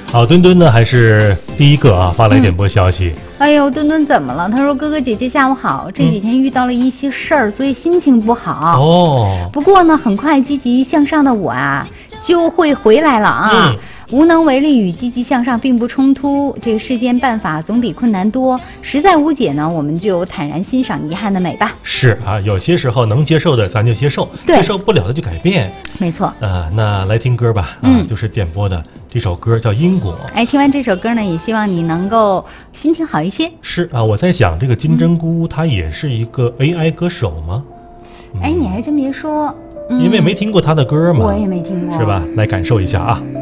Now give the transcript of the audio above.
好，墩墩呢还是第一个啊发来点播消息。 哎呦，墩墩怎么了？他说哥哥姐姐下午好，这几天遇到了一些事儿，所以心情不好。 哦， 不过呢，很快积极向上的我啊就会回来了啊。无能为力与积极向上并不冲突，这个世间办法总比困难多，实在无解呢，我们就坦然欣赏遗憾的美吧。 是啊，有些时候能接受的咱就接受，接受不了的就改变。 没错。 那来听歌吧。就是点播的这首歌叫《因果》。 哎，听完这首歌呢，也希望你能够心情好一些。 是啊，我在想这个金针菇她也是一个 AI 歌手吗？ 哎，你还真别说， 因为没听过她的歌嘛。 我也没听过， 是吧？来感受一下啊。